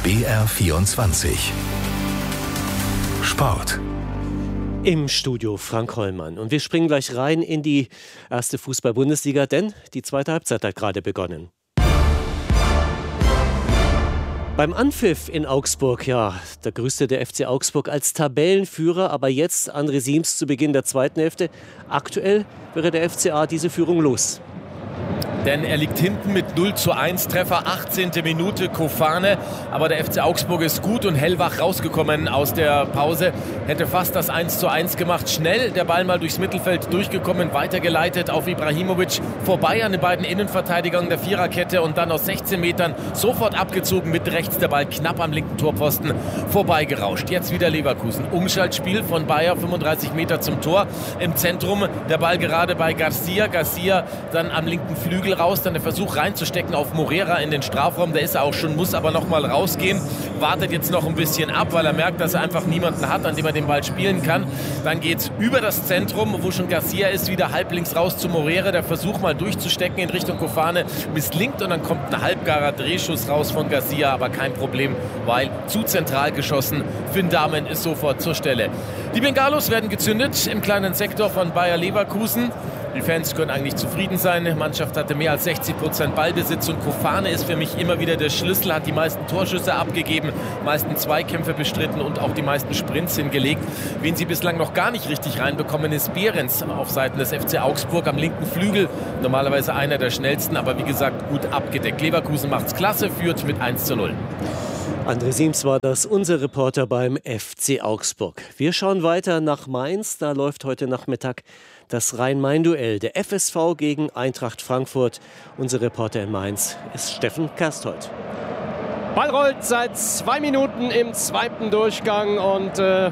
BR24 Sport. Im Studio Frank Hollmann. Und wir springen gleich rein in die erste Fußball-Bundesliga, denn die zweite Halbzeit hat gerade begonnen. Beim Anpfiff in Augsburg, da grüßte der FC Augsburg als Tabellenführer, aber jetzt André Siems zu Beginn der zweiten Hälfte. Aktuell wäre der FCA diese Führung los. Denn er liegt hinten mit 0:1 Treffer, 18. Minute, Kofane. Aber der FC Augsburg ist gut und hellwach rausgekommen aus der Pause. Hätte fast das 1:1 gemacht. Schnell der Ball mal durchs Mittelfeld durchgekommen, weitergeleitet auf Ibrahimovic. Vorbei an den beiden Innenverteidigern der Viererkette und dann aus 16 Metern sofort abgezogen mit rechts. Der Ball knapp am linken Torpfosten vorbeigerauscht. Jetzt wieder Leverkusen. Umschaltspiel von Bayer, 35 Meter zum Tor. Im Zentrum der Ball gerade bei Garcia. Garcia dann am linken Flügel raus, dann der Versuch reinzustecken auf Morera in den Strafraum. Der ist er auch schon, muss aber noch mal rausgehen. Wartet jetzt noch ein bisschen ab, weil er merkt, dass er einfach niemanden hat, an dem er den Ball spielen kann. Dann geht's über das Zentrum, wo schon Garcia ist, wieder halblinks raus zu Morera. Der Versuch mal durchzustecken in Richtung Kofane misslingt und dann kommt ein halbgarer Drehschuss raus von Garcia, aber kein Problem, weil zu zentral geschossen. Finn Dahmen ist sofort zur Stelle. Die Bengalos werden gezündet im kleinen Sektor von Bayer Leverkusen. Die Fans können eigentlich zufrieden sein. Die Mannschaft hatte mehr als 60% Ballbesitz und Kofane ist für mich immer wieder der Schlüssel, hat die meisten Torschüsse abgegeben, meisten Zweikämpfe bestritten und auch die meisten Sprints hingelegt. Wen sie bislang noch gar nicht richtig reinbekommen, ist Behrens auf Seiten des FC Augsburg am linken Flügel. Normalerweise einer der schnellsten, aber wie gesagt gut abgedeckt. Leverkusen macht's klasse, führt mit 1:0. André Siems war das, unser Reporter beim FC Augsburg. Wir schauen weiter nach Mainz. Da läuft heute Nachmittag das Rhein-Main-Duell. Der FSV gegen Eintracht Frankfurt. Unser Reporter in Mainz ist Steffen Kersthold. Ball rollt seit 2 Minuten im zweiten Durchgang und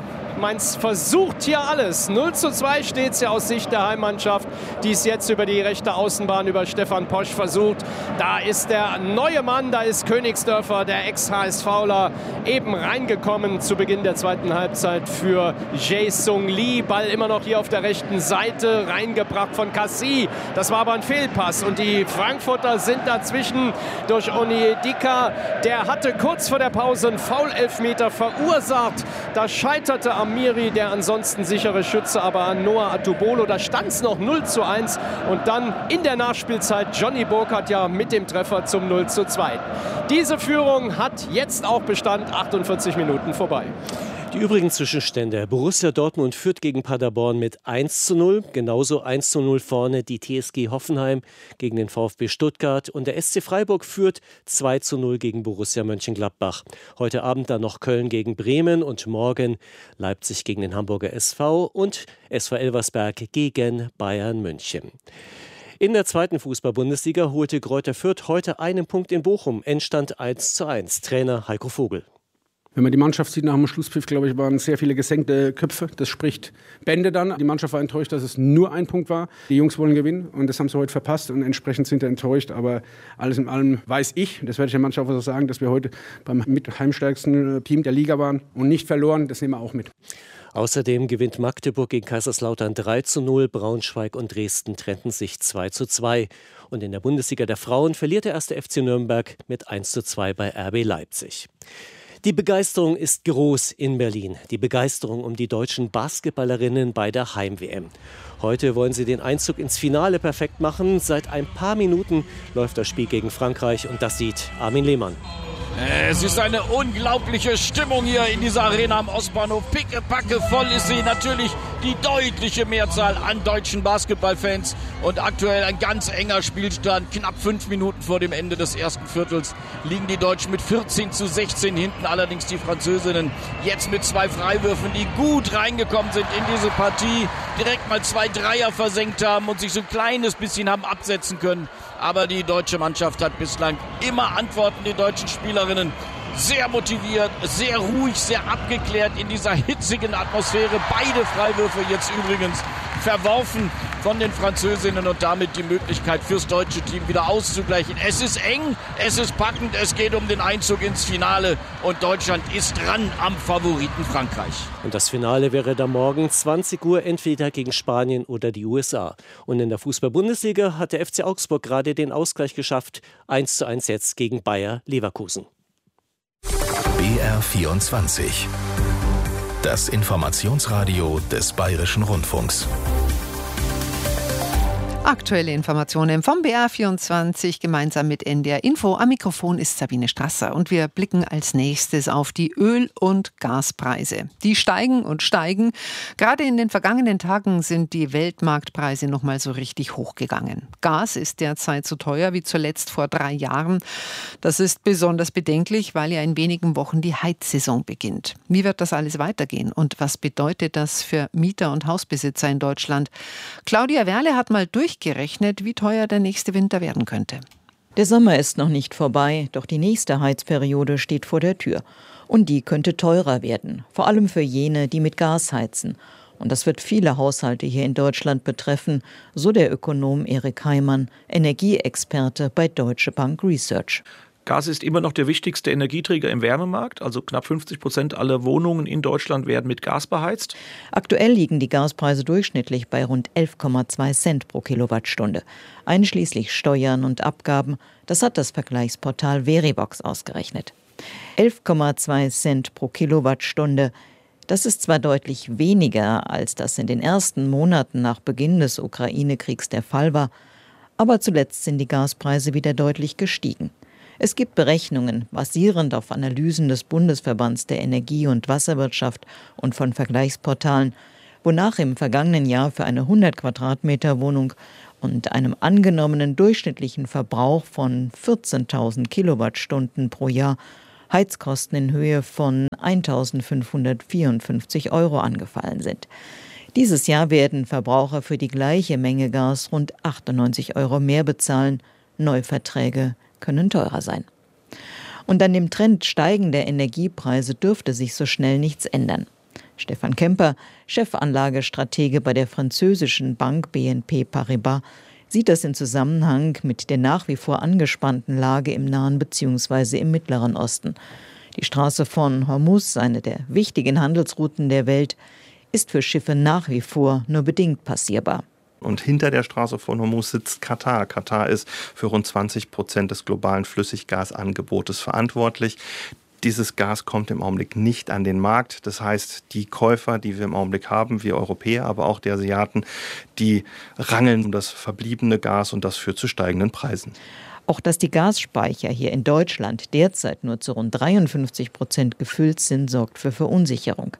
Mainz versucht hier alles. 0:2 steht es ja aus Sicht der Heimmannschaft, die es jetzt über die rechte Außenbahn über Stefan Posch versucht. Da ist der neue Mann, da ist Königsdörfer, der Ex-HSVler, eben reingekommen zu Beginn der zweiten Halbzeit für Jae-Sung Lee. Ball immer noch hier auf der rechten Seite, reingebracht von Cassie. Das war aber ein Fehlpass und die Frankfurter sind dazwischen durch Onyedika. Der hatte kurz vor der Pause einen Foul-Elfmeter verursacht. Da scheiterte Amiri, der ansonsten sichere Schütze, aber an Noah Atubolo. Da stand es noch 0:1 und dann in der Nachspielzeit Johnny Burkhardt ja mit dem Treffer zum 0:2. Diese Führung hat jetzt auch Bestand, 48 Minuten vorbei. Die übrigen Zwischenstände: Borussia Dortmund führt gegen Paderborn mit 1:0. Genauso 1:0 vorne die TSG Hoffenheim gegen den VfB Stuttgart. Und der SC Freiburg führt 2:0 gegen Borussia Mönchengladbach. Heute Abend dann noch Köln gegen Bremen und morgen Leipzig gegen den Hamburger SV und SV Elversberg gegen Bayern München. In der zweiten Fußball-Bundesliga holte Greuther Fürth heute einen Punkt in Bochum. Endstand 1:1. Trainer Heiko Vogel. Wenn man die Mannschaft sieht nach dem Schlusspfiff, glaube ich, waren sehr viele gesenkte Köpfe. Das spricht Bände dann. Die Mannschaft war enttäuscht, dass es nur ein Punkt war. Die Jungs wollen gewinnen und das haben sie heute verpasst und entsprechend sind sie enttäuscht. Aber alles in allem weiß ich, das werde ich der Mannschaft auch sagen, dass wir heute beim mit heimstärksten Team der Liga waren und nicht verloren. Das nehmen wir auch mit. Außerdem gewinnt Magdeburg gegen Kaiserslautern 3:0. Braunschweig und Dresden trennten sich 2:2. Und in der Bundesliga der Frauen verliert der 1. FC Nürnberg mit 1:2 bei RB Leipzig. Die Begeisterung ist groß in Berlin. Die Begeisterung um die deutschen Basketballerinnen bei der Heim-WM. Heute wollen sie den Einzug ins Finale perfekt machen. Seit ein paar Minuten läuft das Spiel gegen Frankreich und das sieht Armin Lehmann. Es ist eine unglaubliche Stimmung hier in dieser Arena am Ostbahnhof. Pickepacke voll ist sie. Natürlich die deutliche Mehrzahl an deutschen Basketballfans. Und aktuell ein ganz enger Spielstand. Knapp 5 Minuten vor dem Ende des ersten Viertels liegen die Deutschen mit 14:16 hinten. Allerdings die Französinnen jetzt mit 2 Freiwürfen, die gut reingekommen sind in diese Partie. Direkt mal 2 Dreier versenkt haben und sich so ein kleines bisschen haben absetzen können. Aber die deutsche Mannschaft hat bislang immer Antworten, die deutschen Spielerinnen. Sehr motiviert, sehr ruhig, sehr abgeklärt in dieser hitzigen Atmosphäre. Beide Freiwürfe jetzt übrigens verworfen von den Französinnen und damit die Möglichkeit fürs deutsche Team wieder auszugleichen. Es ist eng, es ist packend, es geht um den Einzug ins Finale und Deutschland ist dran am Favoriten Frankreich. Und das Finale wäre dann morgen 20 Uhr entweder gegen Spanien oder die USA. Und in der Fußball-Bundesliga hat der FC Augsburg gerade den Ausgleich geschafft. 1:1 jetzt gegen Bayer Leverkusen. BR24. Das Informationsradio des Bayerischen Rundfunks. Aktuelle Informationen vom BR24 gemeinsam mit NDR Info. Am Mikrofon ist Sabine Strasser und wir blicken als nächstes auf die Öl- und Gaspreise. Die steigen und steigen. Gerade in den vergangenen Tagen sind die Weltmarktpreise noch mal so richtig hochgegangen. Gas ist derzeit so teuer wie zuletzt vor 3 Jahren. Das ist besonders bedenklich, weil ja in wenigen Wochen die Heizsaison beginnt. Wie wird das alles weitergehen und was bedeutet das für Mieter und Hausbesitzer in Deutschland? Claudia Werle hat mal gerechnet, wie teuer der nächste Winter werden könnte. Der Sommer ist noch nicht vorbei, doch die nächste Heizperiode steht vor der Tür. Und die könnte teurer werden, vor allem für jene, die mit Gas heizen. Und das wird viele Haushalte hier in Deutschland betreffen, so der Ökonom Erik Heimann, Energieexperte bei Deutsche Bank Research. Gas ist immer noch der wichtigste Energieträger im Wärmemarkt. Also knapp 50% aller Wohnungen in Deutschland werden mit Gas beheizt. Aktuell liegen die Gaspreise durchschnittlich bei rund 11,2 Cent pro Kilowattstunde. Einschließlich Steuern und Abgaben. Das hat das Vergleichsportal Verivox ausgerechnet. 11,2 Cent pro Kilowattstunde. Das ist zwar deutlich weniger, als das in den ersten Monaten nach Beginn des Ukraine-Kriegs der Fall war. Aber zuletzt sind die Gaspreise wieder deutlich gestiegen. Es gibt Berechnungen, basierend auf Analysen des Bundesverbands der Energie- und Wasserwirtschaft und von Vergleichsportalen, wonach im vergangenen Jahr für eine 100 Quadratmeter Wohnung und einem angenommenen durchschnittlichen Verbrauch von 14.000 Kilowattstunden pro Jahr Heizkosten in Höhe von 1.554 € angefallen sind. Dieses Jahr werden Verbraucher für die gleiche Menge Gas rund 98 € mehr bezahlen. Neuverträge können teurer sein. Und an dem Trend steigender Energiepreise dürfte sich so schnell nichts ändern. Stefan Kemper, Chefanlagestratege bei der französischen Bank BNP Paribas, sieht das in Zusammenhang mit der nach wie vor angespannten Lage im Nahen bzw. im Mittleren Osten. Die Straße von Hormuz, eine der wichtigen Handelsrouten der Welt, ist für Schiffe nach wie vor nur bedingt passierbar. Und hinter der Straße von Hormuz sitzt Katar. Katar ist für rund 20% des globalen Flüssiggasangebotes verantwortlich. Dieses Gas kommt im Augenblick nicht an den Markt. Das heißt, die Käufer, die wir im Augenblick haben, wir Europäer, aber auch die Asiaten, die rangeln um das verbliebene Gas und das führt zu steigenden Preisen. Auch dass die Gasspeicher hier in Deutschland derzeit nur zu rund 53% gefüllt sind, sorgt für Verunsicherung.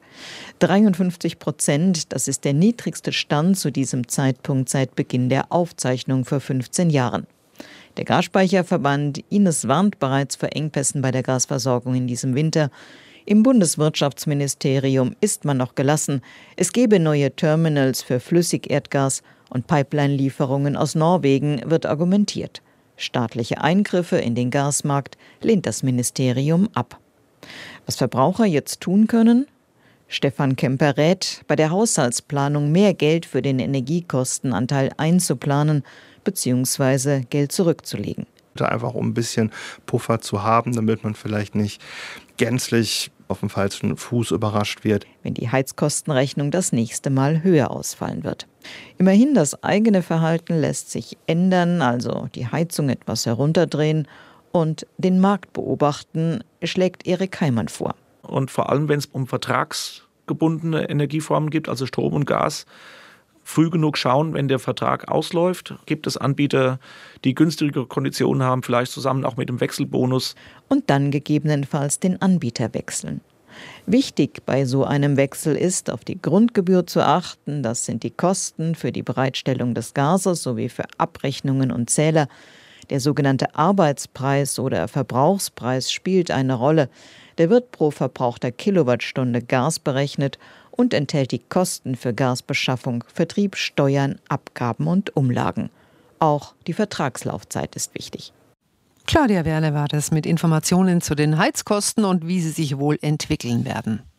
53%, das ist der niedrigste Stand zu diesem Zeitpunkt seit Beginn der Aufzeichnung vor 15 Jahren. Der Gasspeicherverband Ines warnt bereits vor Engpässen bei der Gasversorgung in diesem Winter. Im Bundeswirtschaftsministerium ist man noch gelassen. Es gebe neue Terminals für Flüssigerdgas und Pipeline-Lieferungen aus Norwegen, wird argumentiert. Staatliche Eingriffe in den Gasmarkt lehnt das Ministerium ab. Was Verbraucher jetzt tun können? Stefan Kemper rät, bei der Haushaltsplanung mehr Geld für den Energiekostenanteil einzuplanen bzw. Geld zurückzulegen. Einfach um ein bisschen Puffer zu haben, damit man vielleicht nicht gänzlich auf dem falschen Fuß überrascht wird, wenn die Heizkostenrechnung das nächste Mal höher ausfallen wird. Immerhin, das eigene Verhalten lässt sich ändern, also die Heizung etwas herunterdrehen und den Markt beobachten, schlägt Erik Heimann vor. Und vor allem, wenn es um vertragsgebundene Energieformen geht, also Strom und Gas, früh genug schauen, wenn der Vertrag ausläuft. Gibt es Anbieter, die günstigere Konditionen haben, vielleicht zusammen auch mit dem Wechselbonus. Und dann gegebenenfalls den Anbieter wechseln. Wichtig bei so einem Wechsel ist, auf die Grundgebühr zu achten. Das sind die Kosten für die Bereitstellung des Gases sowie für Abrechnungen und Zähler. Der sogenannte Arbeitspreis oder Verbrauchspreis spielt eine Rolle. Der wird pro verbrauchter Kilowattstunde Gas berechnet und enthält die Kosten für Gasbeschaffung, Vertrieb, Steuern, Abgaben und Umlagen. Auch die Vertragslaufzeit ist wichtig. Claudia Werle war das mit Informationen zu den Heizkosten und wie sie sich wohl entwickeln werden.